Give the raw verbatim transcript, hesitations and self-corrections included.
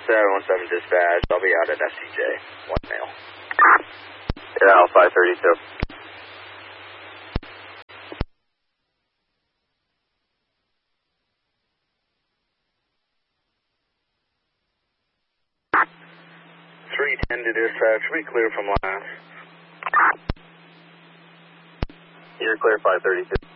seven one seven dispatch. I'll be out at S C J. One male. Yeah, five thirty-two. three ten to dispatch. We clear from last. You're clear, five thirty-two.